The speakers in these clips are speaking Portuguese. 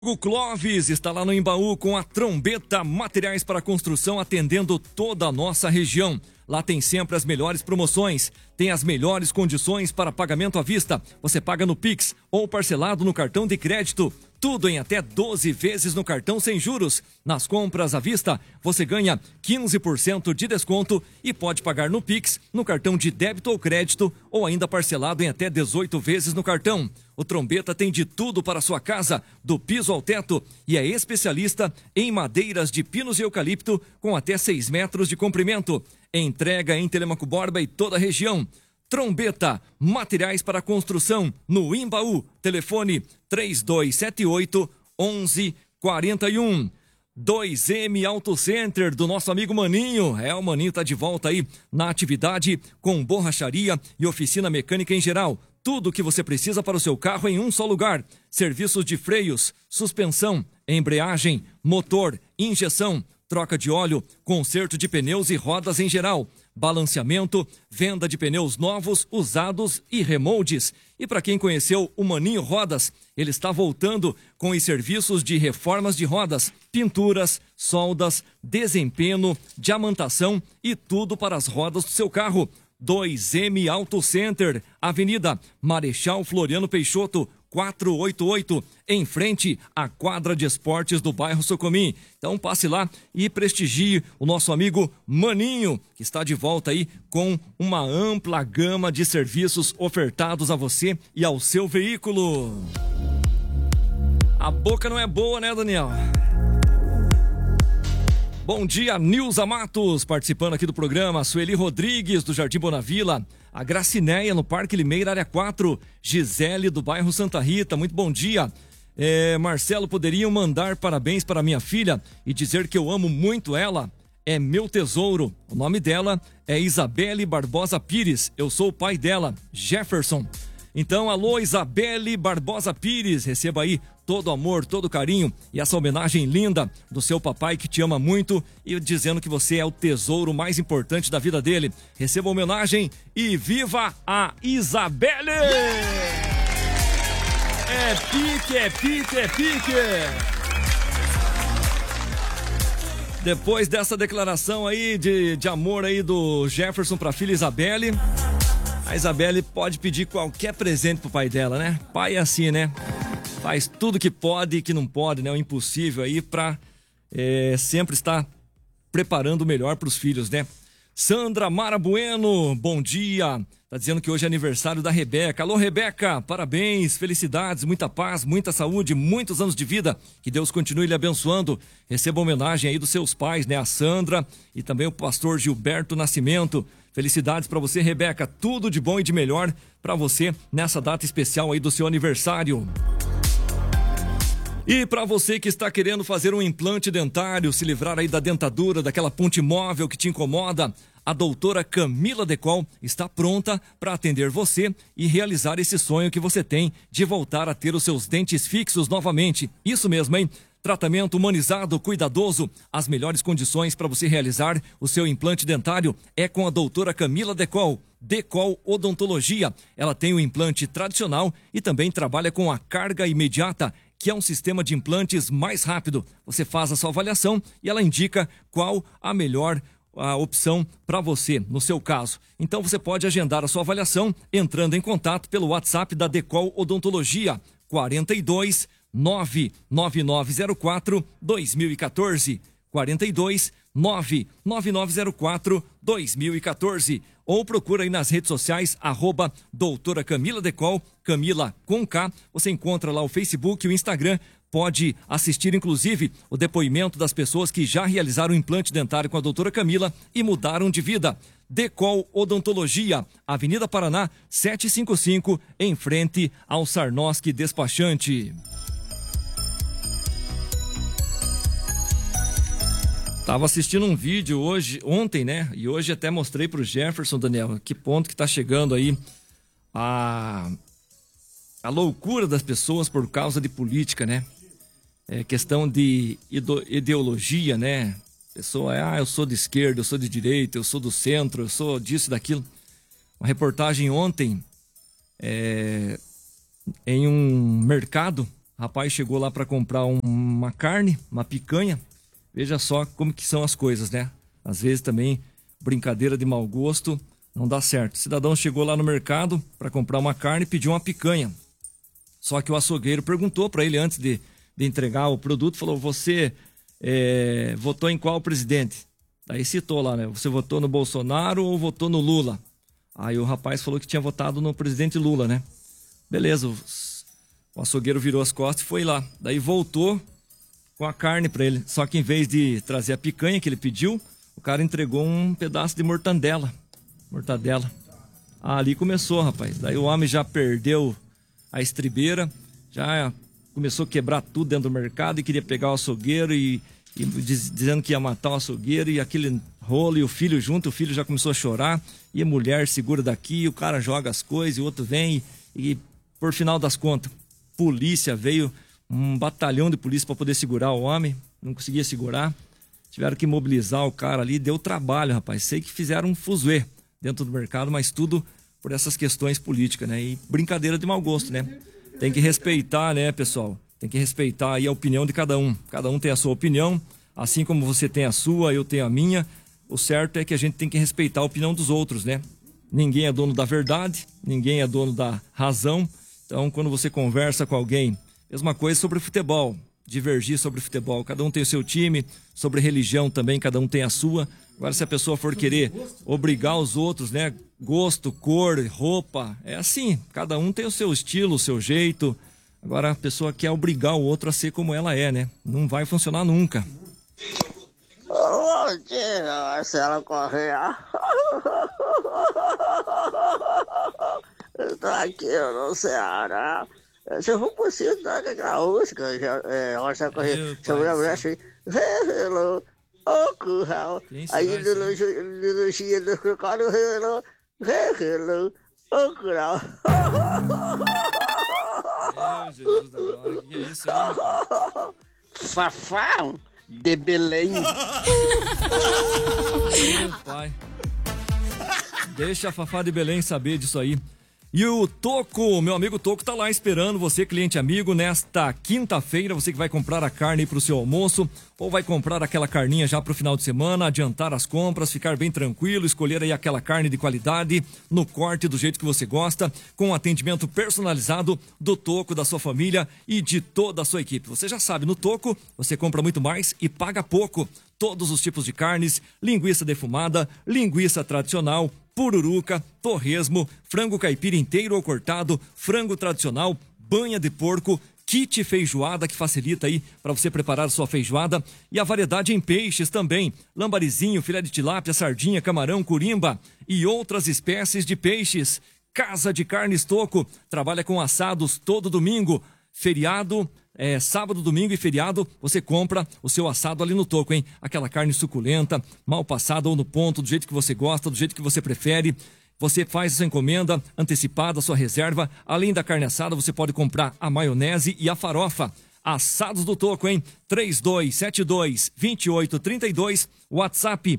O Clóvis está lá no Embaú com a Trombeta Materiais para Construção, atendendo toda a nossa região. Lá tem sempre as melhores promoções, tem as melhores condições para pagamento à vista. Você paga no Pix ou parcelado no cartão de crédito. Tudo em até 12 vezes no cartão sem juros. Nas compras à vista, você ganha 15% de desconto e pode pagar no Pix, no cartão de débito ou crédito, ou ainda parcelado em até 18 vezes no cartão. O Trombeta tem de tudo para a sua casa, do piso ao teto, e é especialista em madeiras de pinos e eucalipto com até 6 metros de comprimento. Entrega em Telemaco Borba e toda a região. Trombeta, materiais para construção, no Embaú. Telefone 3278-1141. 2M Auto Center, do nosso amigo Maninho. O Maninho tá de volta aí na atividade com borracharia e oficina mecânica em geral. Tudo o que você precisa para o seu carro em um só lugar. Serviços de freios, suspensão, embreagem, motor, injeção, troca de óleo, conserto de pneus e rodas em geral, balanceamento, venda de pneus novos, usados e remoldes. E para quem conheceu o Maninho Rodas, ele está voltando com os serviços de reformas de rodas, pinturas, soldas, desempenho, diamantação e tudo para as rodas do seu carro. 2M Auto Center, Avenida Marechal Floriano Peixoto, 488, em frente à quadra de esportes do bairro Socomim. Então passe lá e prestigie o nosso amigo Maninho, que está de volta aí com uma ampla gama de serviços ofertados a você e ao seu veículo. A boca não é boa, né, Daniel? Bom dia, Nilza Matos, participando aqui do programa. Sueli Rodrigues, do Jardim Bonavila. A Gracineia, no Parque Limeira, área 4. Gisele, do bairro Santa Rita, muito bom dia. Marcelo, poderiam mandar parabéns para minha filha e dizer que eu amo muito ela? É meu tesouro. O nome dela é Isabelle Barbosa Pires. Eu sou o pai dela, Jefferson. Então, alô, Isabelle Barbosa Pires, receba aí todo o amor, todo o carinho e essa homenagem linda do seu papai que te ama muito e dizendo que você é o tesouro mais importante da vida dele. Receba a homenagem e viva a Isabelle! É pique, é pique, é pique! Depois dessa declaração aí de amor aí do Jefferson pra filha Isabelle, a Isabelle pode pedir qualquer presente pro pai dela, né? Pai é assim, né? Faz tudo que pode e que não pode, né? O impossível aí pra sempre estar preparando o melhor pros filhos, né? Sandra Mara Bueno, bom dia. Tá dizendo que hoje é aniversário da Rebeca. Alô, Rebeca, parabéns, felicidades, muita paz, muita saúde, muitos anos de vida. Que Deus continue lhe abençoando. Receba homenagem aí dos seus pais, né? A Sandra e também o pastor Gilberto Nascimento. Felicidades para você, Rebeca. Tudo de bom e de melhor para você nessa data especial aí do seu aniversário. E para você que está querendo fazer um implante dentário, se livrar aí da dentadura, daquela ponte móvel que te incomoda, a doutora Camila Decol está pronta para atender você e realizar esse sonho que você tem de voltar a ter os seus dentes fixos novamente. Isso mesmo, hein? Tratamento humanizado, cuidadoso, as melhores condições para você realizar o seu implante dentário é com a doutora Camila Decol. Decol Odontologia. Ela tem o implante tradicional e também trabalha com a carga imediata, que é um sistema de implantes mais rápido. Você faz a sua avaliação e ela indica qual a melhor opção para você, no seu caso. Então você pode agendar a sua avaliação entrando em contato pelo WhatsApp da Decol Odontologia, 42 99904 2014, 42 99904 2014, ou procura aí nas redes sociais doutora Camila Decol, Camila com K. Você encontra lá o Facebook e o Instagram. Pode assistir inclusive o depoimento das pessoas que já realizaram o implante dentário com a doutora Camila e mudaram de vida. Decol Odontologia, Avenida Paraná 755, em frente ao Sarnoski Despachante. Tava assistindo um vídeo ontem, né? E hoje até mostrei pro Jefferson, Daniel, que ponto que tá chegando aí a loucura das pessoas por causa de política, né? É questão de ideologia, né? Pessoa eu sou de esquerda, eu sou de direita, eu sou do centro, eu sou disso e daquilo. Uma reportagem ontem em um mercado O rapaz chegou lá para comprar uma carne, uma picanha. Veja só como que são as coisas, né? Às vezes também brincadeira de mau gosto não dá certo. O cidadão chegou lá no mercado para comprar uma carne e pediu uma picanha. Só que o açougueiro perguntou para ele antes de entregar o produto, falou: você votou em qual presidente? Daí citou lá, né? Você votou no Bolsonaro ou votou no Lula? Aí o rapaz falou que tinha votado no presidente Lula, né? Beleza, o açougueiro virou as costas e foi lá. Daí voltou com a carne para ele. Só que em vez de trazer a picanha que ele pediu, o cara entregou um pedaço de mortadela. Ali começou, rapaz. Daí o homem já perdeu a estribeira, já começou a quebrar tudo dentro do mercado e queria pegar o açougueiro e dizendo que ia matar o açougueiro e aquele rolo e o filho junto. O filho já começou a chorar e a mulher segura daqui, o cara joga as coisas e o outro vem e por final das contas, polícia veio, um batalhão de polícia para poder segurar o homem, não conseguia segurar, tiveram que mobilizar o cara ali, deu trabalho, rapaz. Sei que fizeram um fuzuê dentro do mercado, mas tudo por essas questões políticas, né? E brincadeira de mau gosto, né? Tem que respeitar, né, pessoal? Tem que respeitar aí a opinião de cada um. Cada um tem a sua opinião, assim como você tem a sua, eu tenho a minha. O certo é que a gente tem que respeitar a opinião dos outros, né? Ninguém é dono da verdade, ninguém é dono da razão. Então, quando você conversa com alguém, mesma coisa sobre futebol, divergir sobre futebol. Cada um tem o seu time, sobre religião também, cada um tem a sua. Agora, se a pessoa for querer obrigar os outros, né? Gosto, cor, roupa, é assim. Cada um tem o seu estilo, o seu jeito. Agora, a pessoa quer obrigar o outro a ser como ela é, né? Não vai funcionar nunca. Bom dia, Marcelo Correia. Eu tô aqui no Ceará. Se eu for possível, dá aquela música, Marcelo Correia, sobre a mulher assim. Hello, oh, curral. Aí no chia do crocodilo, hello, oh, curral. Meu Jesus da glória, que é isso aí? Fafá de Belém. Meu pai. Deixa a Fafá de Belém saber disso aí. E o Toco, meu amigo Toco, tá lá esperando você, cliente amigo, nesta quinta-feira. Você que vai comprar a carne pro seu almoço ou vai comprar aquela carninha já pro final de semana, adiantar as compras, ficar bem tranquilo, escolher aí aquela carne de qualidade, no corte do jeito que você gosta, com atendimento personalizado do Toco, da sua família e de toda a sua equipe. Você já sabe, no Toco você compra muito mais e paga pouco. Todos os tipos de carnes, linguiça defumada, linguiça tradicional, pururuca, torresmo, frango caipira inteiro ou cortado, frango tradicional, banha de porco, kit feijoada que facilita aí para você preparar sua feijoada e a variedade em peixes também, lambarizinho, filé de tilápia, sardinha, camarão, curimba e outras espécies de peixes. Casa de Carnes Toco, trabalha com assados todo domingo, feriado, sábado, domingo e feriado, você compra o seu assado ali no Toco, hein? Aquela carne suculenta, mal passada ou no ponto, do jeito que você gosta, do jeito que você prefere. Você faz essa encomenda antecipada, sua reserva. Além da carne assada, você pode comprar a maionese e a farofa. Assados do Toco, hein? 3272-2832, WhatsApp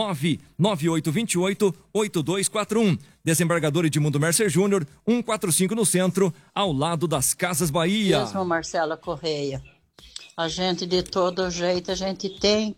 99828-8241. Desembargador Edmundo Mercer Júnior, 145 no centro, ao lado das Casas Bahia. Mesmo Marcela Correia, a gente de todo jeito, a gente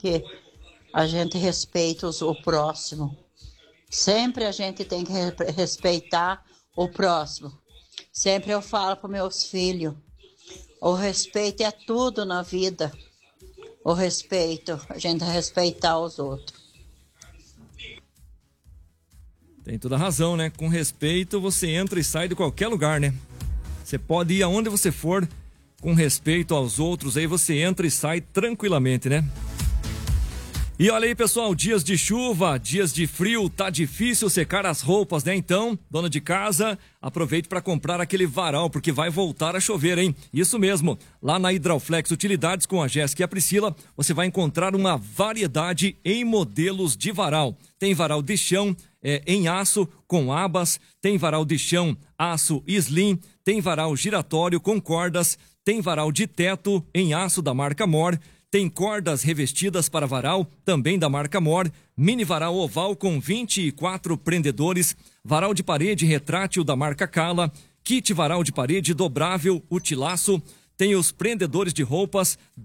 respeita o próximo. Sempre a gente tem que respeitar o próximo. Sempre eu falo para meus filhos, o respeito é tudo na vida. O respeito, a gente respeitar os outros. Tem toda a razão, né? Com respeito, você entra e sai de qualquer lugar, né? Você pode ir aonde você for, com respeito aos outros, aí você entra e sai tranquilamente, né? E olha aí, pessoal, dias de chuva, dias de frio, tá difícil secar as roupas, né? Então, dona de casa, aproveite para comprar aquele varal, porque vai voltar a chover, hein? Isso mesmo, lá na Hidrauflex Utilidades com a Jéssica e a Priscila, você vai encontrar uma variedade em modelos de varal. Tem varal de chão, em aço com abas, tem varal de chão, aço slim, tem varal giratório com cordas, tem varal de teto em aço da marca Mor, tem cordas revestidas para varal, também da marca Mor, mini varal oval com 24 prendedores, varal de parede retrátil da marca Cala, kit varal de parede dobrável, Utilaço, tem os prendedores de roupas